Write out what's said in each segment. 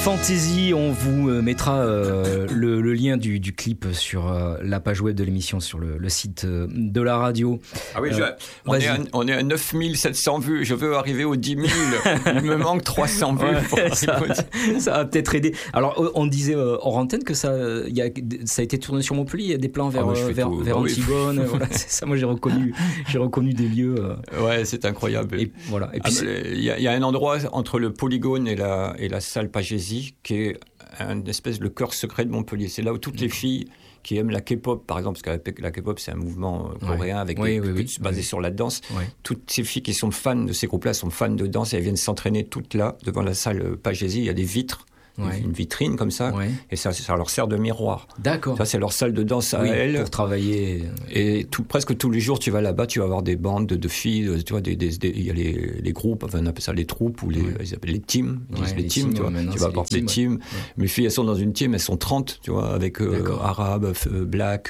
Fantasy, on vous mettra le lien du clip sur la page web de l'émission, sur le site de la radio. Ah oui, on est à 9700 vues, je veux arriver aux 10 000, il me manque 300 vues. Ça va peut-être aider. Alors, on disait hors antenne que ça a été tourné sur Montpellier, il y a des plans vers Antigone, voilà, c'est ça, moi j'ai reconnu des lieux. Ouais, c'est incroyable. Et voilà. Et puis, il y a un endroit entre le Polygone et la salle Pagésie qui est une espèce de cœur secret de Montpellier. C'est là où toutes les filles qui aiment la K-pop, par exemple, parce que la K-pop, c'est un mouvement coréen avec basé sur la danse. Ouais. Toutes ces filles qui sont fans de ces groupes-là sont fans de danse et elles viennent s'entraîner toutes là, devant la salle Pagésie. Il y a des vitres. Une vitrine comme ça, et ça leur sert de miroir. D'accord. Ça, c'est leur salle de danse à elles. Pour travailler. Et presque tous les jours, tu vas là-bas, tu vas avoir des bandes de filles, tu vois, il y a les groupes, enfin, on appelle ça les troupes, ou ils appellent les teams. Les teams, tu vois. Tu vas avoir des teams. Mes filles, elles sont dans une team, elles sont 30, tu vois, avec arabes, black,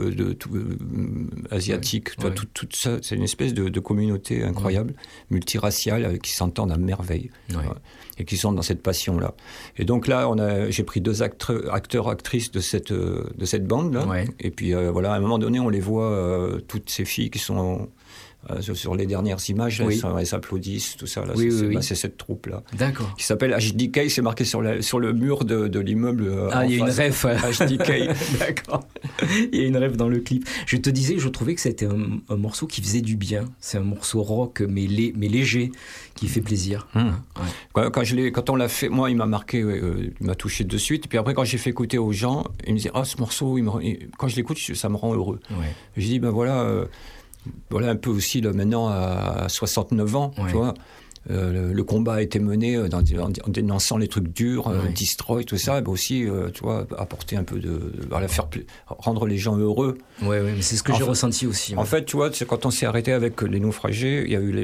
asiatiques, tu vois, tout ça. C'est une espèce de communauté incroyable, multiraciale, qui s'entendent à merveille. Et qui sont dans cette passion-là. Et donc là, j'ai pris 2 acteurs, actrices de cette bande-là. Et puis voilà, à un moment donné, on les voit, toutes ces filles qui sont sur les dernières images, elles s'applaudissent, tout ça. Là, c'est cette troupe-là. D'accord. Qui s'appelle HDK, c'est marqué sur le mur de l'immeuble. Il y a une ref. HDK. D'accord. Il y a une ref dans le clip. Je te disais, je trouvais que c'était un morceau qui faisait du bien. C'est un morceau rock, mais léger, qui fait plaisir. Quand on l'a fait, moi, il m'a marqué, il m'a touché de suite. Puis après, quand j'ai fait écouter aux gens, ils me disaient, ce morceau, quand je l'écoute, ça me rend heureux. J'ai dit, voilà un peu aussi là, maintenant à 69 ans, tu vois. Le combat a été mené en dénonçant les trucs durs, Destroy, tout ça, mais aussi, tu vois, apporter un peu rendre les gens heureux. Oui, mais c'est ce que j'ai ressenti aussi. En fait, tu vois, quand on s'est arrêté avec les naufragés, il y a eu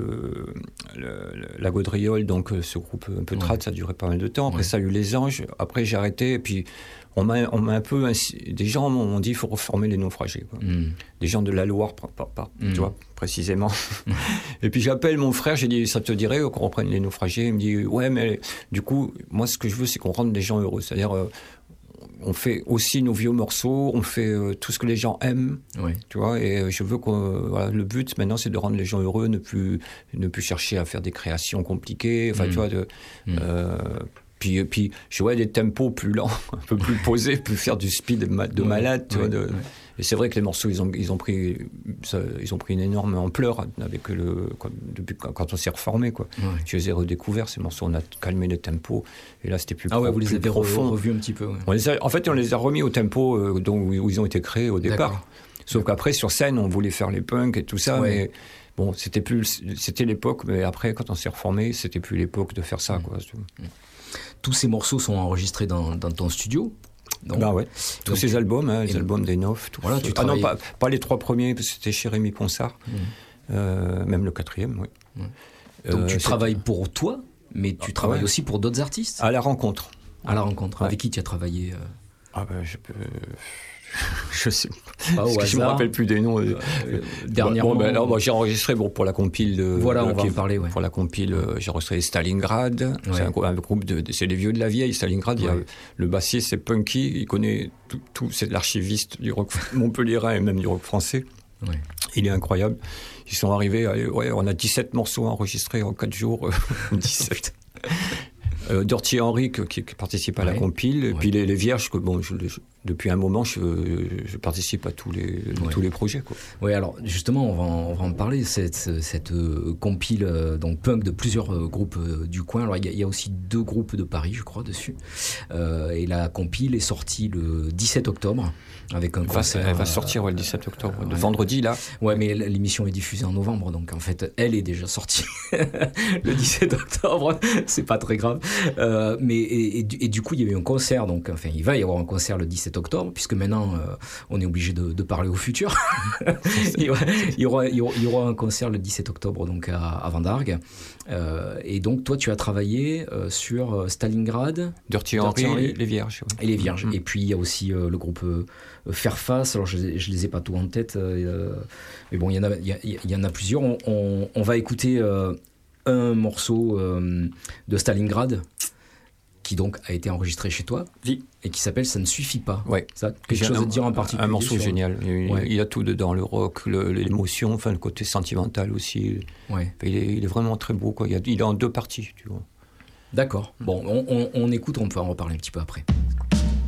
la Gaudriole, donc ce groupe un peu trad, ça a duré pas mal de temps. Après, ça a eu les Anges. Après, j'ai arrêté, et puis on m'a un peu des gens m'ont dit il faut reformer les naufragés, quoi. Des gens de la Loire, tu vois, précisément. Et puis j'appelle mon frère, j'ai dit ça te dirait qu'on reprenne les naufragés. Il me dit ouais, mais du coup moi ce que je veux c'est qu'on rende les gens heureux, c'est-à-dire on fait aussi nos vieux morceaux, on fait tout ce que les gens aiment, tu vois, et je veux le but maintenant c'est de rendre les gens heureux, ne plus chercher à faire des créations compliquées, enfin tu vois Puis je vois des tempos plus lents, un peu plus posés, plus faire du speed de malade. Tu vois, Et c'est vrai que les morceaux, ils ont pris une énorme ampleur avec depuis quand on s'est reformé, quoi. Je les ai redécouverts, ces morceaux, on a calmé le tempo, et là c'était plus profond. Vous les avez revus un petit peu. En fait, on les a remis au tempo où ils ont été créés au départ. Sauf qu'après, sur scène, on voulait faire les punks et tout ça, mais... Bon, c'était l'époque, mais après, quand on s'est reformé, c'était plus l'époque de faire ça, quoi. Tous ces morceaux sont enregistrés dans ton studio. Tous ces albums, les albums des Neuf. Voilà, non, pas les 3 premiers, parce que c'était chez Rémi Ponsard. Même le 4e, oui. Donc tu travailles pour toi, mais tu travailles aussi pour d'autres artistes. À la rencontre. Avec qui tu as travaillé je sais pas. Je me rappelle plus des noms. Dernièrement. J'ai enregistré pour la compile. On va en parler. Pour la compile, j'ai enregistré Stalingrad. C'est un groupe c'est les vieux de la vieille. Stalingrad. Il y a le bassiste, c'est Punky. Il connaît tout. C'est l'archiviste du rock montpelliérain et même du rock français. Il est incroyable. Ils sont arrivés. On a 17 morceaux enregistrés en 4 jours. 17. Dirty Henry qui participe à la compile, et puis les Vierges que depuis un moment je participe à tous les projets, quoi. Oui, alors justement on va en parler, cette compile donc punk de plusieurs groupes du coin. Alors il y a aussi 2 groupes de Paris, je crois, dessus, et la compile est sortie le 17 octobre avec un concert. Elle va sortir le 17 octobre, le vendredi là. Ouais, mais l'émission est diffusée en novembre, donc en fait elle est déjà sortie le 17 octobre, c'est pas très grave. Mais du coup il y a eu un concert, donc enfin il va y avoir un concert le 17 octobre, puisque maintenant on est obligé de parler au futur. il y aura un concert le 17 octobre donc à Vendargues, et donc toi tu as travaillé sur Stalingrad, Dirty Henry, les Vierges. Et les Vierges. Et puis il y a aussi le groupe Faire Face. Alors je les ai pas tout en tête, mais bon il y en a plusieurs. On va écouter un morceau de Stalingrad qui donc a été enregistré chez toi, oui. Et qui s'appelle Ça ne suffit pas. Ouais. Ça, quelque chose à dire en particulier. Un morceau génial. Ouais. Il y a tout dedans, le rock, l'émotion, enfin le côté sentimental aussi. Ouais. Il est vraiment très beau, quoi. Il est en 2 parties, tu vois. D'accord. Bon, on écoute, on peut en reparler un petit peu après.